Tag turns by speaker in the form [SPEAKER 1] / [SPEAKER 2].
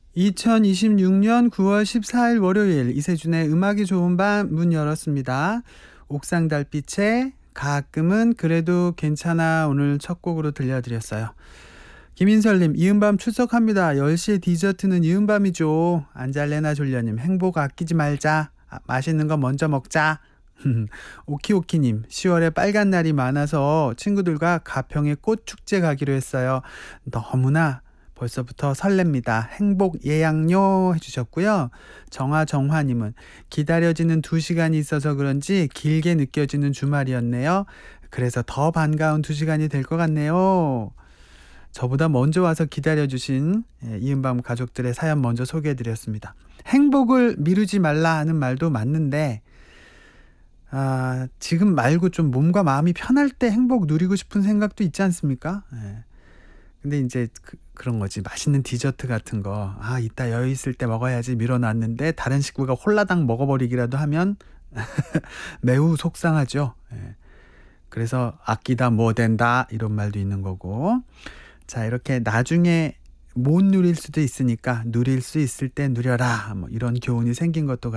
[SPEAKER 1] 2026년 9월 14일 월요일 이세준의 음악이 좋은 밤 문 열었습니다. 옥상 달빛에 가끔은 그래도 괜찮아 오늘 첫 곡으로 들려드렸어요. 김인설님 이은밤 출석합니다. 10시에 디저트는 이은밤이죠. 안잘래나 졸려님 행복 아끼지 말자. 맛있는 거 먼저 먹자. 오키오키님 10월에 빨간 날이 많아서 친구들과 가평에 꽃축제 가기로 했어요. 너무나 벌써부터 설렙니다. 행복 예양요 해주셨고요. 정화정화님은 기다려지는 2시간이 있어서 그런지 길게 느껴지는 주말이었네요. 그래서 더 반가운 2시간이 될 것 같네요. 저보다 먼저 와서 기다려주신 이은밤 가족들의 사연 먼저 소개해드렸습니다. 행복을 미루지 말라 하는 말도 맞는데 지금 말고 좀 몸과 마음이 편할 때 행복 누리고 싶은 생각도 있지 않습니까? 근데 이제 그런 거지. 맛있는 디저트 같은 거 이따 여유 있을 때 먹어야지 미뤄놨는데 다른 식구가 홀라당 먹어버리기라도 하면 매우 속상하죠. 그래서 아끼다 뭐 된다 이런 말도 있는 거고. 자, 이렇게 나중에 못 누릴 수도 있으니까 누릴 수 있을 때 누려라 뭐 이런 교훈이 생긴 것도